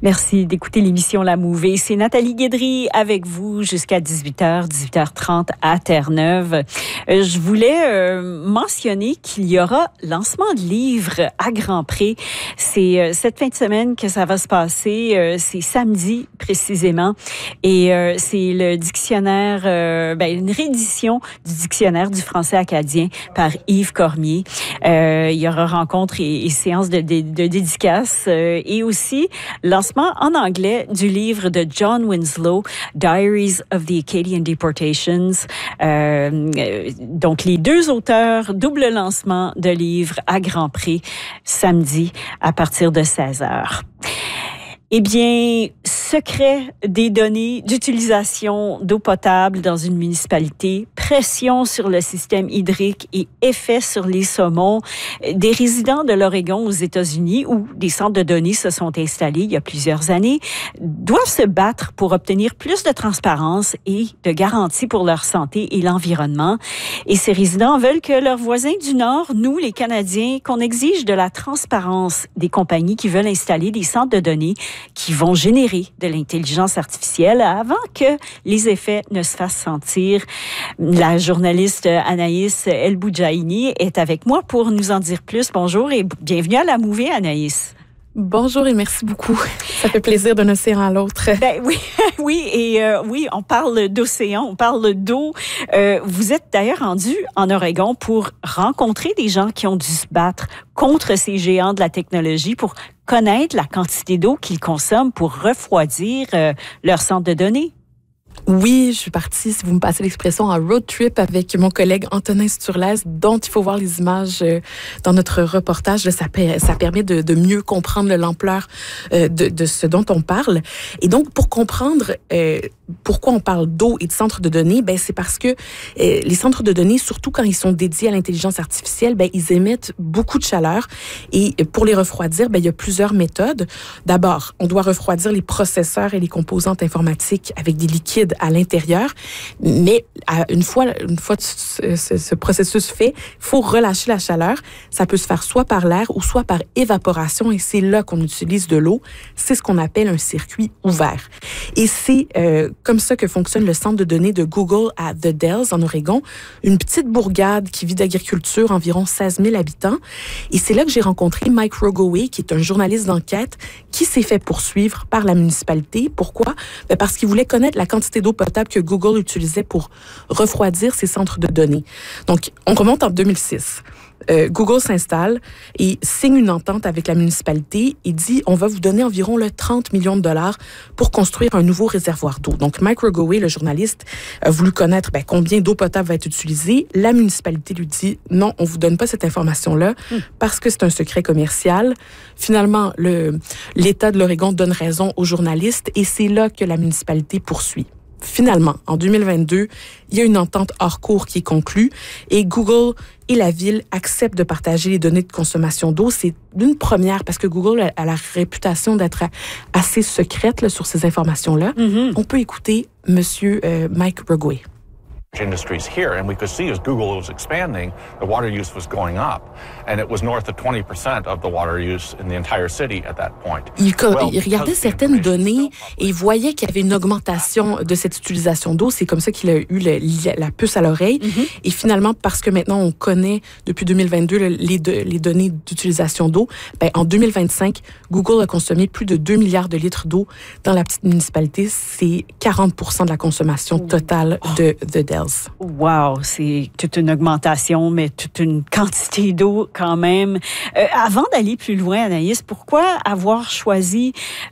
Merci d'écouter l'émission La Mouvée. C'est Nathalie Guédry avec vous jusqu'à 18h, 18h30 à Terre-Neuve. Je voulais mentionner qu'il y aura lancement de livres à Grand Pré. C'est cette fin de semaine que ça va se passer. C'est samedi précisément. Et c'est le dictionnaire, une réédition du dictionnaire du français acadien par Yves Cormier. Il y aura rencontre et séance de dédicaces et aussi lancement en anglais du livre de John Winslow, Diaries of the Acadian Deportations. Donc, les deux auteurs, double lancement de livres à Grand Pré, samedi à partir de 16h. Eh bien, secret des données d'utilisation d'eau potable dans une municipalité, pression sur le système hydrique et effet sur les saumons. Des résidents de l'Oregon aux États-Unis, où des centres de données se sont installés il y a plusieurs années, doivent se battre pour obtenir plus de transparence et de garanties pour leur santé et l'environnement. Et ces résidents veulent que leurs voisins du Nord, nous, les Canadiens, qu'on exige de la transparence des compagnies qui veulent installer des centres de données qui vont générer de l'intelligence artificielle avant que les effets ne se fassent sentir. La journaliste Anaïs El-Boudjaïni est avec moi pour nous en dire plus. Bonjour et bienvenue à La Mouvée, Anaïs. Bonjour et merci beaucoup. Ça fait plaisir d'un océan à l'autre. Oui, on parle d'océan, on parle d'eau. Vous êtes d'ailleurs rendu en Oregon pour rencontrer des gens qui ont dû se battre contre ces géants de la technologie pour connaître la quantité d'eau qu'ils consomment pour refroidir leur centre de données. Oui, je suis partie, si vous me passez l'expression, en road trip avec mon collègue Antonin Sturles, dont il faut voir les images dans notre reportage. Ça permet de mieux comprendre l'ampleur de ce dont on parle. Et donc, pour comprendre pourquoi on parle d'eau et de centres de données, c'est parce que les centres de données, surtout quand ils sont dédiés à l'intelligence artificielle, ils émettent beaucoup de chaleur. Et pour les refroidir, il y a plusieurs méthodes. D'abord, on doit refroidir les processeurs et les composantes informatiques avec des liquides à l'intérieur, mais une fois ce processus fait, il faut relâcher la chaleur. Ça peut se faire soit par l'air ou soit par évaporation, et c'est là qu'on utilise de l'eau. C'est ce qu'on appelle un circuit ouvert. Et c'est comme ça que fonctionne le centre de données de Google à The Dells, en Oregon, une petite bourgade qui vit d'agriculture, environ 16 000 habitants. Et c'est là que j'ai rencontré Mike Rogoway, qui est un journaliste d'enquête qui s'est fait poursuivre par la municipalité. Pourquoi? Parce qu'il voulait connaître la quantité d'eau potable que Google utilisait pour refroidir ses centres de données. Donc, on remonte en 2006. Google s'installe et signe une entente avec la municipalité et dit on va vous donner environ 30 millions de dollars pour construire un nouveau réservoir d'eau. Donc, Mike Rogoway, le journaliste, a voulu connaître combien d'eau potable va être utilisée. La municipalité lui dit non, on vous donne pas cette information-là parce que c'est un secret commercial. Finalement, l'État de l'Oregon donne raison aux journalistes et c'est là que la municipalité poursuit. Finalement, en 2022, il y a une entente hors cours qui est conclue et Google et la ville acceptent de partager les données de consommation d'eau. C'est une première parce que Google a la réputation d'être assez secrète sur ces informations-là. Mm-hmm. On peut écouter Monsieur Mike Rogoway. Industries here, and we could see as Google was expanding, the water use was going up, and it was north of 20% of the water use in the entire city at that point. Il regardait certaines données et il voyait qu'il y avait une augmentation de cette utilisation d'eau. C'est comme ça qu'il a eu la puce à l'oreille. Mm-hmm. Et finalement, parce que maintenant on connaît depuis 2022 les données d'utilisation d'eau, en 2025, Google a consommé plus de 2 milliards de litres d'eau dans la petite municipalité. C'est 40% de la consommation totale de The Dells. Wow, c'est toute une augmentation, mais toute une quantité d'eau quand même. Avant d'aller plus loin, Anaïs, pourquoi avoir choisi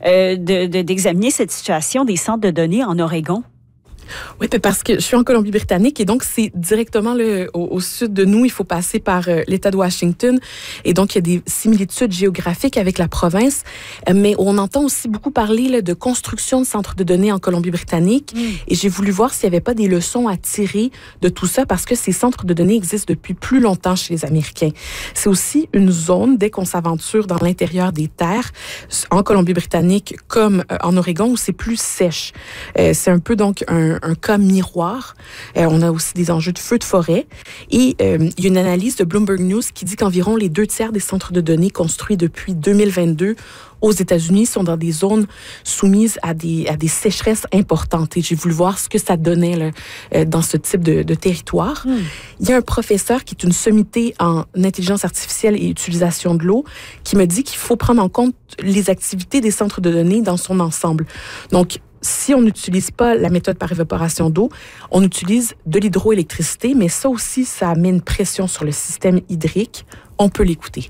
d'examiner cette situation des centres de données en Oregon? Oui, parce que je suis en Colombie-Britannique et donc c'est directement au sud de nous. Il faut passer par l'État de Washington et donc il y a des similitudes géographiques avec la province. Mais on entend aussi beaucoup parler de construction de centres de données en Colombie-Britannique et j'ai voulu voir s'il n'y avait pas des leçons à tirer de tout ça parce que ces centres de données existent depuis plus longtemps chez les Américains. C'est aussi une zone, dès qu'on s'aventure dans l'intérieur des terres, en Colombie-Britannique comme en Oregon, où c'est plus sèche. C'est un peu donc un un cas miroir. On a aussi des enjeux de feux de forêt. Et il y a une analyse de Bloomberg News qui dit qu'environ les 2/3 des centres de données construits depuis 2022 aux États-Unis sont dans des zones soumises à des sécheresses importantes. Et j'ai voulu voir ce que ça donnait là, dans ce type de territoire. Il y a un professeur qui est une sommité en intelligence artificielle et utilisation de l'eau qui me dit qu'il faut prendre en compte les activités des centres de données dans son ensemble. Donc, si on n'utilise pas la méthode par évaporation d'eau, on utilise de l'hydroélectricité, mais ça aussi, ça met une pression sur le système hydrique. On peut l'écouter.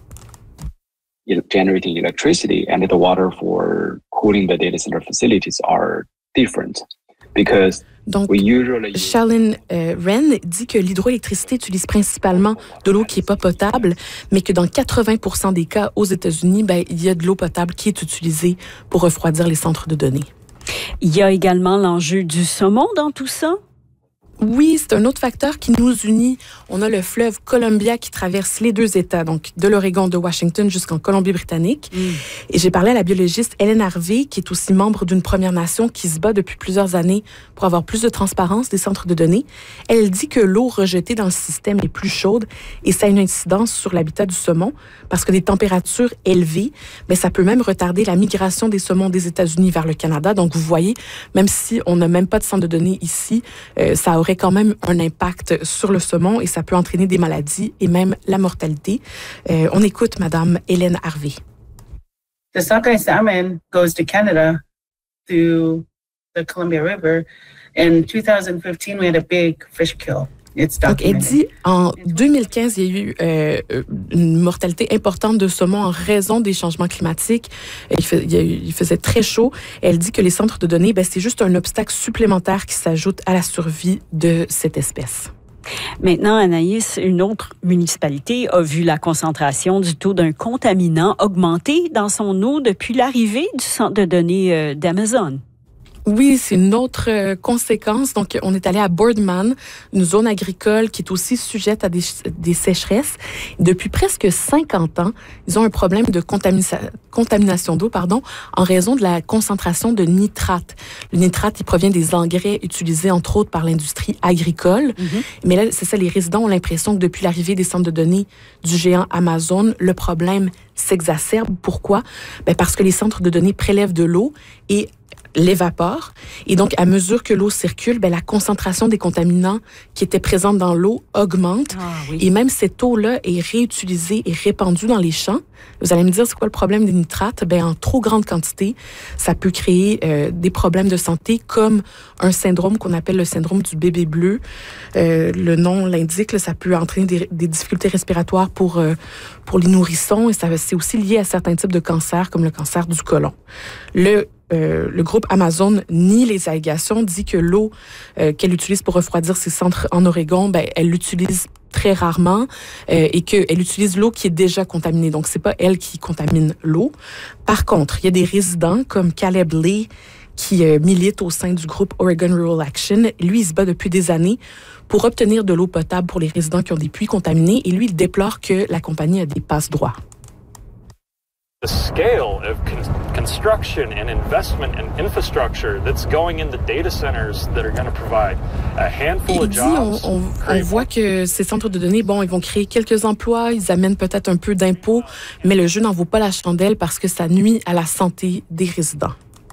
Generating electricity and the water for cooling the data center facilities are different because donc, Shalin Wren dit que l'hydroélectricité utilise principalement de l'eau qui n'est pas potable, mais que dans 80% des cas aux États-Unis, il y a de l'eau potable qui est utilisée pour refroidir les centres de données. Il y a également l'enjeu du saumon dans tout ça? Oui, c'est un autre facteur qui nous unit. On a le fleuve Columbia qui traverse les deux États, donc de l'Oregon, de Washington jusqu'en Colombie-Britannique. Et j'ai parlé à la biologiste Hélène Harvey, qui est aussi membre d'une Première Nation qui se bat depuis plusieurs années pour avoir plus de transparence des centres de données. Elle dit que l'eau rejetée dans le système est plus chaude et ça a une incidence sur l'habitat du saumon parce que des températures élevées, ça peut même retarder la migration des saumons des États-Unis vers le Canada. Donc, vous voyez, même si on n'a même pas de centre de données ici, ça aurait quand même un impact sur le saumon et ça peut entraîner des maladies et même la mortalité. On écoute Madame Hélène Harvey. The sockeye salmon goes to Canada through the Columbia River. In 2015, we had a big fish kill. Donc, elle dit, en 2015, il y a eu une mortalité importante de saumon en raison des changements climatiques. Il faisait très chaud. Elle dit que les centres de données, c'est juste un obstacle supplémentaire qui s'ajoute à la survie de cette espèce. Maintenant, Anaïs, une autre municipalité a vu la concentration du taux d'un contaminant augmenter dans son eau depuis l'arrivée du centre de données d'Amazon. Oui, c'est une autre conséquence. Donc, on est allé à Boardman, une zone agricole qui est aussi sujette à des sécheresses. Depuis presque 50 ans, ils ont un problème de contamination d'eau, en raison de la concentration de nitrate. Le nitrate, il provient des engrais utilisés, entre autres, par l'industrie agricole. Mais là, c'est ça, les résidents ont l'impression que depuis l'arrivée des centres de données du géant Amazon, le problème s'exacerbe. Pourquoi? Parce que les centres de données prélèvent de l'eau et l'évapore. Et donc, à mesure que l'eau circule, la concentration des contaminants qui étaient présents dans l'eau augmente. Et même cette eau-là est réutilisée et répandue dans les champs. Vous allez me dire, c'est quoi le problème des nitrates? En trop grande quantité, ça peut créer des problèmes de santé comme un syndrome qu'on appelle le syndrome du bébé bleu. Le nom l'indique, là, ça peut entraîner des difficultés respiratoires pour les nourrissons et c'est aussi lié à certains types de cancers comme le cancer du côlon. Le groupe Amazon nie les allégations, dit que l'eau qu'elle utilise pour refroidir ses centres en Oregon, elle l'utilise très rarement et qu'elle utilise l'eau qui est déjà contaminée. Donc, c'est pas elle qui contamine l'eau. Par contre, il y a des résidents comme Caleb Lee qui milite au sein du groupe Oregon Rural Action. Lui, il se bat depuis des années pour obtenir de l'eau potable pour les résidents qui ont des puits contaminés et lui, il déplore que la compagnie a des passe-droits. The scale of construction and investment and infrastructure that's going into data centers that are going to provide a handful of jobs. On voit que ces centres de données, ils vont créer quelques emplois, ils amènent peut-être un peu d'impôts, mais le jeu n'en vaut pas la chandelle parce que ça nuit à la santé des résidents.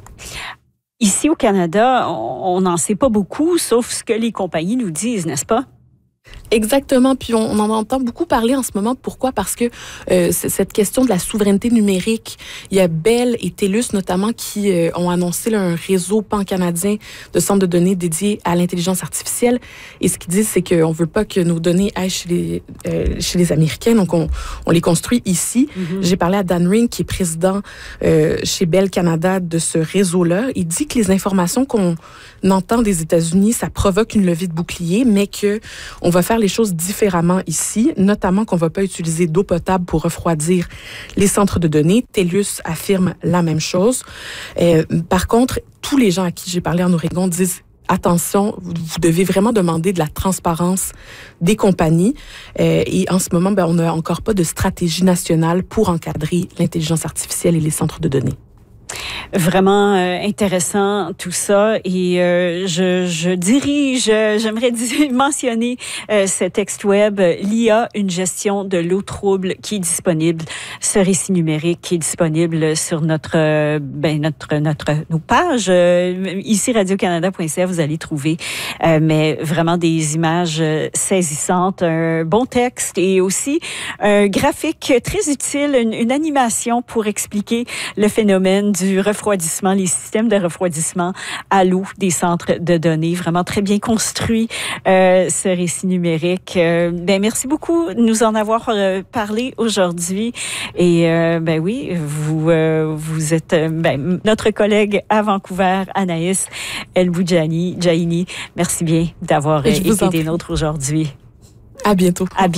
Ici au Canada, on n'en sait pas beaucoup, sauf ce que les compagnies nous disent, n'est-ce pas? Exactement, puis on en entend beaucoup parler en ce moment. Pourquoi? Parce que cette question de la souveraineté numérique, il y a Bell et TELUS notamment qui ont annoncé un réseau pan-canadien de centres de données dédiés à l'intelligence artificielle. Et ce qu'ils disent, c'est qu'on ne veut pas que nos données aillent chez les Américains, donc on les construit ici. J'ai parlé à Dan Ring, qui est président chez Bell Canada de ce réseau-là. Il dit que les informations qu'on entend des États-Unis, ça provoque une levée de bouclier, mais qu'on va faire les choses différemment ici, notamment qu'on ne va pas utiliser d'eau potable pour refroidir les centres de données. TELUS affirme la même chose. Par contre, tous les gens à qui j'ai parlé en Oregon disent attention, vous devez vraiment demander de la transparence des compagnies. Et en ce moment, on n'a encore pas de stratégie nationale pour encadrer l'intelligence artificielle et les centres de données. Vraiment intéressant tout ça. Et j'aimerais mentionner ce texte web, l'IA, une gestion de l'eau trouble, qui est disponible, ce récit numérique qui est disponible sur nos pages. Ici, radiocanada.ca, vous allez trouver, mais vraiment des images saisissantes, un bon texte et aussi un graphique très utile, une animation pour expliquer le phénomène du refroidissement, les systèmes de refroidissement à l'eau des centres de données. Vraiment très bien construit, ce récit numérique. Merci beaucoup de nous en avoir parlé aujourd'hui. Et oui, vous êtes notre collègue à Vancouver, Anaïs El-Boudjahini. Merci bien d'avoir été des nôtres aujourd'hui. À bientôt.